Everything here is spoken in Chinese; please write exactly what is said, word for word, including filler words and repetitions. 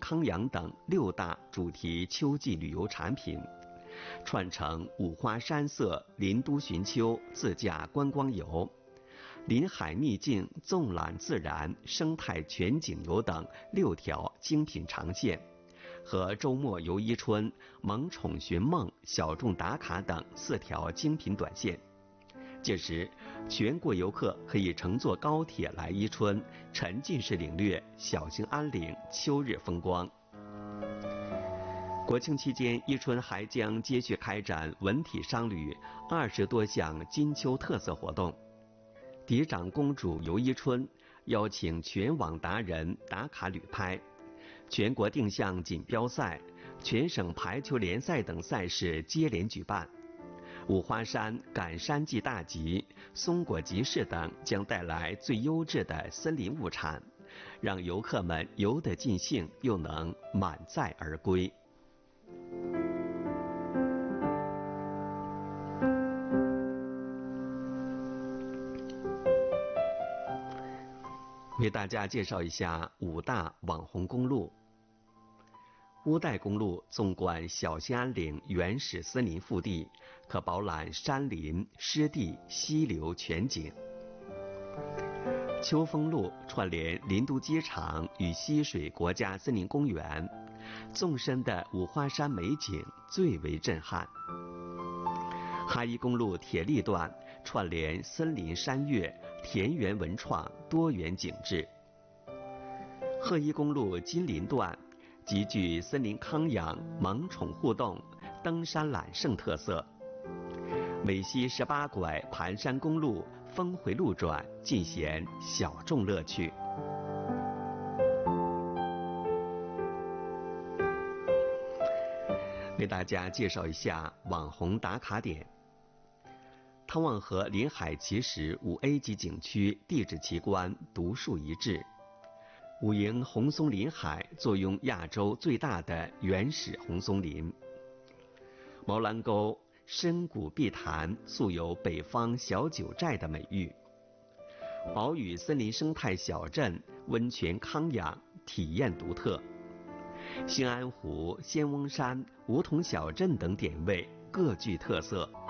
康养等六大主题秋季旅游产品，串成五花山色林都寻秋自驾观光游、临海秘境纵览自然生态全景游等六条精品长线，和周末游伊春、萌宠寻梦小众打卡等四条精品短线。届时，全国游客可以乘坐高铁来伊春，沉浸式领略小兴安岭秋日风光。国庆期间，伊春还将接续开展文体商旅二十多项金秋特色活动。嫡长公主游伊春，邀请全网达人打卡旅拍，全国定向锦标赛、全省排球联赛等赛事接连举办。五花山赶山季大集、松果集市等将带来最优质的森林物产，让游客们游得尽兴，又能满载而归。为大家介绍一下五大网红公路。乌代公路纵贯小兴安岭原始森林腹地，可饱览山林、湿地、溪流全景。秋风路串联林都机场与溪水国家森林公园，纵深的五花山美景最为震撼。哈一公路铁力段串联森林山岳、田园文创多元景致。鹤一公路金林段极具森林康养、萌宠互动、登山揽胜特色。美西十八拐盘山公路峰回路转，尽显小众乐趣。为大家介绍一下网红打卡点。汤旺河临海奇石五 A 级景区地质奇观独树一帜。五营红松林海坐拥亚洲最大的原始红松林。毛兰沟深谷碧潭素有北方小九寨的美誉。宝屿森林生态小镇温泉康养，体验独特。兴安湖、仙翁山、梧桐小镇等点位各具特色。